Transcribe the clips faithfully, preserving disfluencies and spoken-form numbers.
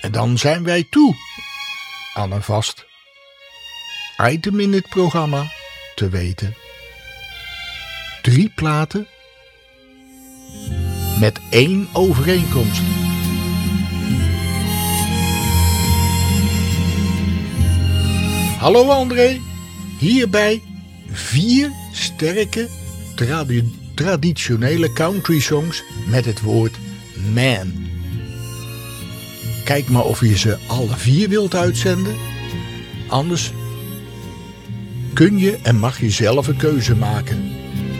En dan zijn wij toe aan een vast item in dit programma, te weten drie platen met één overeenkomst. Hallo André, hierbij vier sterke tradi- traditionele country songs met het woord man. Kijk maar of je ze alle vier wilt uitzenden. Anders kun je en mag je zelf een keuze maken.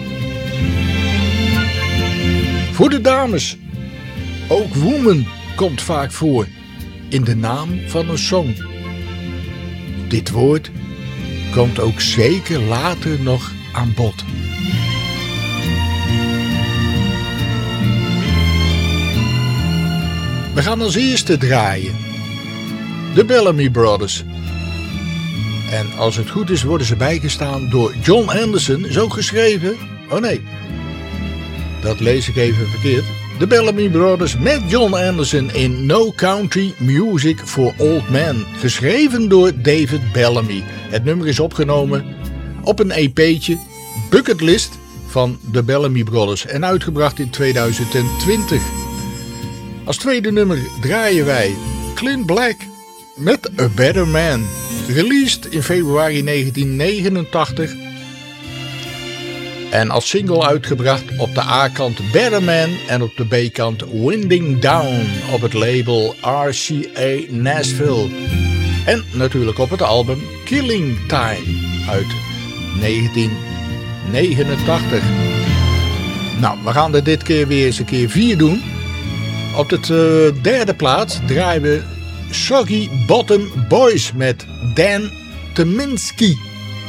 Voor de dames. Ook woman komt vaak voor in de naam van een song. Dit woord komt ook zeker later nog aan bod. We gaan als eerste draaien de Bellamy Brothers. En als het goed is worden ze bijgestaan door John Anderson. Is ook geschreven. Oh nee, dat lees ik even verkeerd. De Bellamy Brothers met John Anderson in No Country Music for Old Men. Geschreven door David Bellamy. Het nummer is opgenomen op een E P'tje Bucket List van de Bellamy Brothers. En uitgebracht in tweeduizend twintig. Als tweede nummer draaien wij Clint Black met A Better Man. Released in februari negentien negenentachtig. En als single uitgebracht op de A-kant Better Man en op de B-kant Winding Down op het label R C A Nashville. En natuurlijk op het album Killing Time uit negentien negenentachtig. Nou, we gaan er dit keer weer eens een keer vier doen. Op de uh, derde plaats draaien we Soggy Bottom Boys met Dan Tyminski.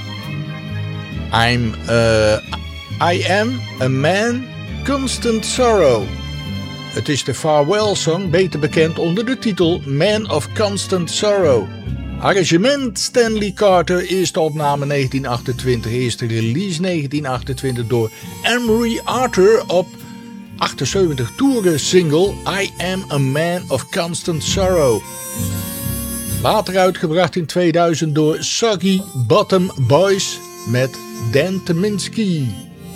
I'm, uh, I am a man, constant sorrow. Het is de farewell song, beter bekend onder de titel Man of Constant Sorrow. Arrangement Stanley Carter, eerste opname negentien achtentwintig, eerste release negentien achtentwintig door Emery Arthur op achtenzeventig toeren single I Am a Man of Constant Sorrow. Later uitgebracht in tweeduizend door Soggy Bottom Boys met Dan Tyminski.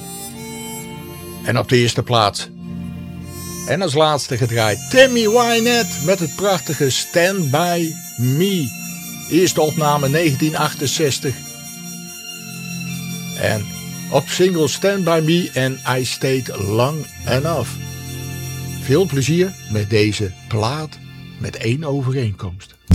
En op de eerste plaats en als laatste gedraaid Tammy Wynette met het prachtige Stand By Me. Eerste opname negentien achtenzestig. En op single Stand By Me en I Stayed Long Enough. Veel plezier met deze plaat met één overeenkomst.